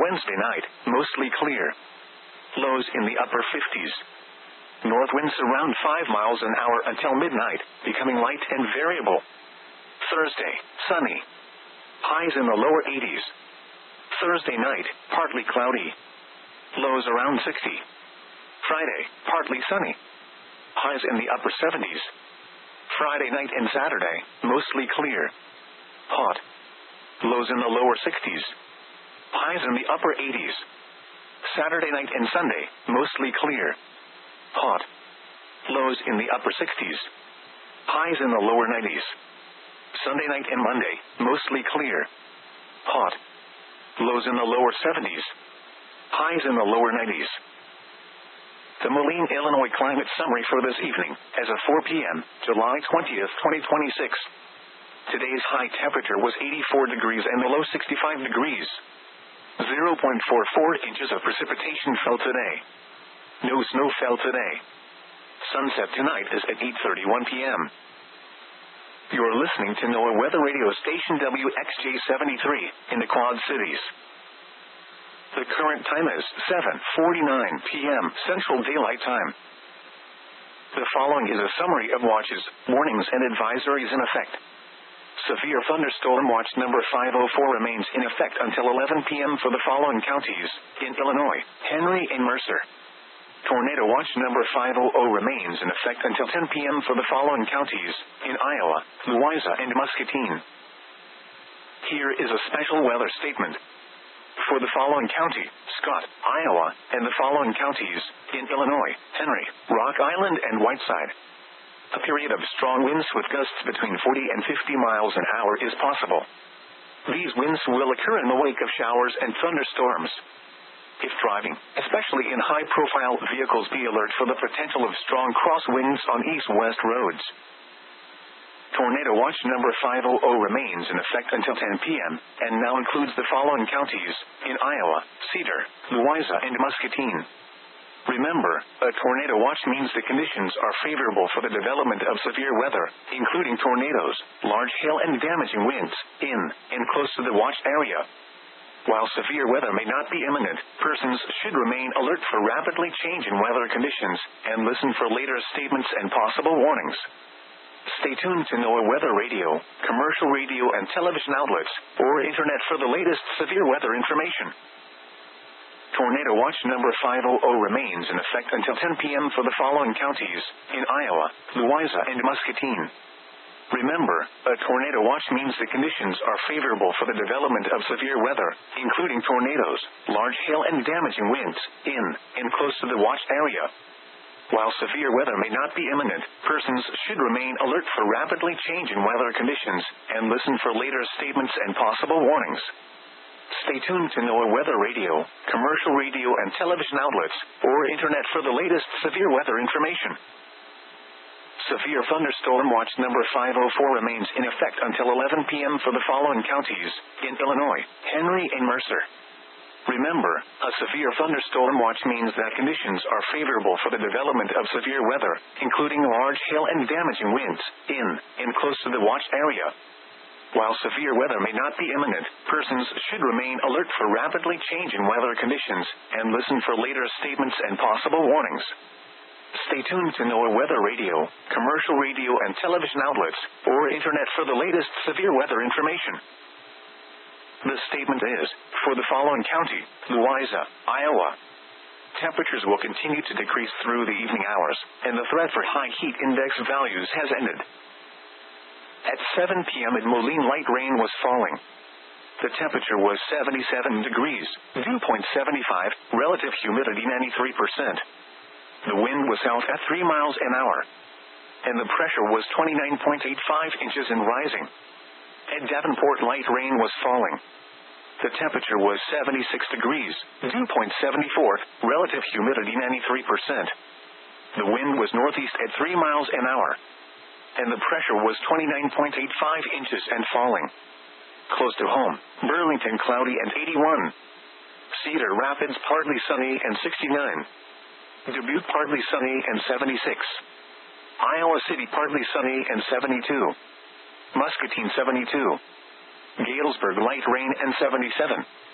Wednesday night, mostly clear. Lows in the upper 50s. North winds around 5 miles an hour until midnight, becoming light and variable. Thursday, sunny. Highs in the lower 80s. Thursday night, partly cloudy. Lows around 60. Friday, partly sunny. Highs in the upper 70s. Friday night and Saturday, mostly clear. Hot. Lows in the lower 60s. Highs in the upper 80s. Saturday night and Sunday, mostly clear. Hot. Lows in the upper 60s. Highs in the lower 90s. Sunday night and Monday, mostly clear. Hot. Lows in the lower 70s. Highs in the lower 90s. The Moline, Illinois climate summary for this evening, as of 4 p.m., July 20th, 2026. Today's high temperature was 84 degrees and the low 65 degrees. 0.44 inches of precipitation fell today. No snow fell today. Sunset tonight is at 8:31 p.m. You're listening to NOAA Weather Radio Station WXJ73 in the Quad Cities. The current time is 7:49 p.m. Central Daylight Time. The following is a summary of watches, warnings, and advisories in effect. Severe thunderstorm watch number 504 remains in effect until 11 p.m. for the following counties in Illinois: Henry and Mercer. Tornado watch number 500 remains in effect until 10 p.m. for the following counties in Iowa, Louisa, and Muscatine. Here is a special weather statement. For the following county, Scott, Iowa, and the following counties in Illinois: Henry, Rock Island, and Whiteside. A period of strong winds with gusts between 40 and 50 miles an hour is possible. These winds will occur in the wake of showers and thunderstorms. If driving, especially in high-profile vehicles, be alert for the potential of strong crosswinds on east-west roads. Tornado watch number 500 remains in effect until 10 p.m. and now includes the following counties in Iowa: Cedar, Louisa, and Muscatine. Remember, a tornado watch means the conditions are favorable for the development of severe weather, including tornadoes, large hail, and damaging winds in and close to the watch area. While severe weather may not be imminent, persons should remain alert for rapidly changing weather conditions and listen for later statements and possible warnings. Stay tuned to NOAA Weather Radio, commercial radio and television outlets, or internet for the latest severe weather information. Tornado watch number 500 remains in effect until 10 p.m. for the following counties in Iowa, Louisa, and Muscatine. Remember, a tornado watch means the conditions are favorable for the development of severe weather, including tornadoes, large hail, and damaging winds in and close to the watch area. While severe weather may not be imminent, persons should remain alert for rapidly changing weather conditions and listen for later statements and possible warnings. Stay tuned to NOAA Weather Radio, commercial radio and television outlets, or internet for the latest severe weather information. Severe thunderstorm watch number 504 remains in effect until 11 p.m. for the following counties in Illinois: Henry and Mercer. Remember, a severe thunderstorm watch means that conditions are favorable for the development of severe weather, including large hail and damaging winds in and close to the watch area. While severe weather may not be imminent, persons should remain alert for rapidly changing weather conditions and listen for later statements and possible warnings. Stay tuned to NOAA Weather Radio, commercial radio and television outlets, or internet for the latest severe weather information. The statement is, for the following county, Louisa, Iowa. Temperatures will continue to decrease through the evening hours, and the threat for high heat index values has ended. At 7 p.m. in Moline, light rain was falling. The temperature was 77 degrees, dew point 75, relative humidity 93%. The wind was south at 3 miles an hour, and the pressure was 29.85 inches and rising. At Davenport, light rain was falling. The temperature was 76 degrees, dew point 74, relative humidity 93%. The wind was northeast at 3 miles an hour, and the pressure was 29.85 inches and falling. Close to home, Burlington cloudy and 81. Cedar Rapids partly sunny and 69. Dubuque partly sunny and 76. Iowa City partly sunny and 72. Muscatine 72. Galesburg light rain and 77.